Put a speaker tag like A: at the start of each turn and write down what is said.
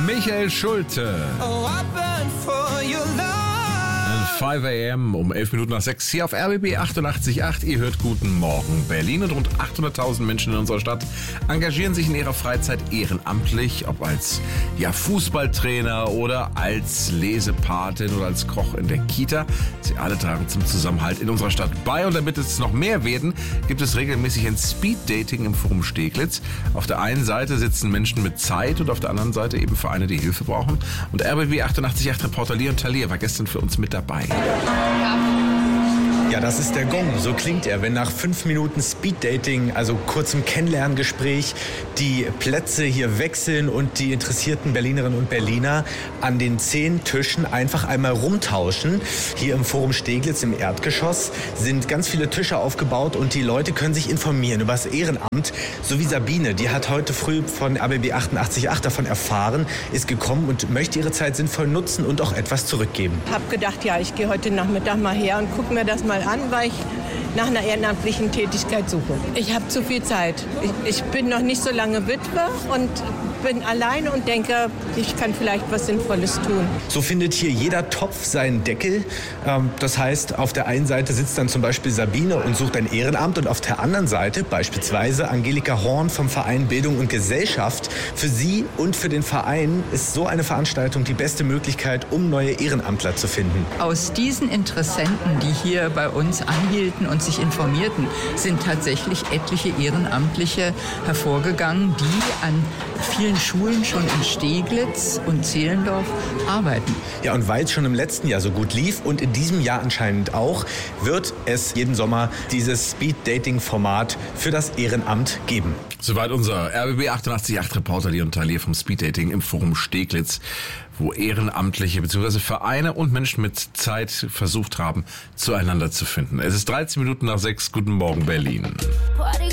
A: Michael Schulte. 5 a.m. um 11 Minuten nach 6 hier auf RBB 88.8. Ihr hört Guten Morgen Berlin, und rund 800.000 Menschen in unserer Stadt engagieren sich in ihrer Freizeit ehrenamtlich, ob als Fußballtrainer oder als Lesepatin oder als Koch in der Kita. Sie alle tragen zum Zusammenhalt in unserer Stadt bei, und damit es noch mehr werden, gibt es regelmäßig ein Speed-Dating im Forum Steglitz. Auf der einen Seite sitzen Menschen mit Zeit und auf der anderen Seite eben Vereine, die Hilfe brauchen. Und RBB 88.8 Reporter Leon Talier war gestern für uns mit dabei.
B: Ja, das ist der Gong. So klingt er, wenn nach 5 Minuten Speeddating, also kurzem Kennenlerngespräch, die Plätze hier wechseln und die interessierten Berlinerinnen und Berliner an den 10 Tischen einfach einmal rumtauschen. Hier im Forum Steglitz im Erdgeschoss sind ganz viele Tische aufgebaut und die Leute können sich informieren über das Ehrenamt. So wie Sabine, die hat heute früh von RBB 88.8 davon erfahren, ist gekommen und möchte ihre Zeit sinnvoll nutzen und auch etwas zurückgeben.
C: Ich habe gedacht, ja, ich gehe heute Nachmittag mal her und gucke mir das mal an, weil ich nach einer ehrenamtlichen Tätigkeit suche. Ich habe zu viel Zeit. Ich bin noch nicht so lange Witwe und bin alleine und denke, ich kann vielleicht was Sinnvolles tun.
B: So findet hier jeder Topf seinen Deckel. Das heißt, auf der einen Seite sitzt dann zum Beispiel Sabine und sucht ein Ehrenamt, und auf der anderen Seite beispielsweise Angelika Horn vom Verein Bildung und Gesellschaft. Für sie und für den Verein ist so eine Veranstaltung die beste Möglichkeit, um neue Ehrenamtler zu finden.
D: Aus diesen Interessenten, die hier bei uns anhielten und sich informierten, sind tatsächlich etliche Ehrenamtliche hervorgegangen, die an vielen Schulen schon in Steglitz und Zehlendorf arbeiten.
B: Ja, und weil es schon im letzten Jahr so gut lief und in diesem Jahr anscheinend auch, wird es jeden Sommer dieses Speed-Dating-Format für das Ehrenamt geben.
A: Soweit unser RBB 88.8 Reporter Leon Talier vom Speed-Dating im Forum Steglitz, wo Ehrenamtliche bzw. Vereine und Menschen mit Zeit versucht haben, zueinander zu finden. Es ist 13 Minuten nach 6. Guten Morgen Berlin.